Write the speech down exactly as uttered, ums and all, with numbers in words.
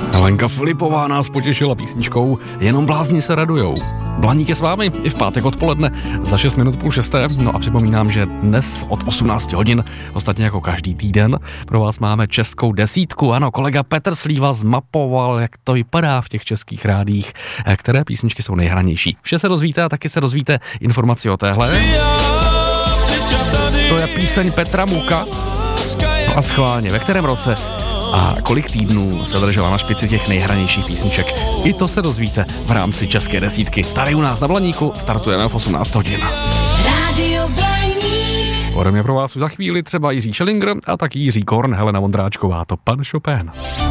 Lenka Filipová nás potěšila písničkou Jenom blázni se radujou. Blaník je s vámi i v pátek odpoledne za šest minut půl šesté. No a připomínám, že dnes od osmnáct hodin, ostatně jako každý týden, pro vás máme českou desítku. Ano, kolega Petr Slíva zmapoval, jak to vypadá v těch českých rádích, které písničky jsou nejhranější. Vše se dozvíte a taky se dozvíte informaci o téhle. To je píseň Petra Muka. No a schválně, ve kterém roce a kolik týdnů se držela na špici těch nejhranějších písniček. I to se dozvíte v rámci české desítky. Tady u nás na Blaníku startujeme v osmnáct hodin. Rádio Blaník. Ode mě pro vás už za chvíli třeba Jiří Schellinger a taky Jiří Korn, Helena Vondráčková, to pan Chopin.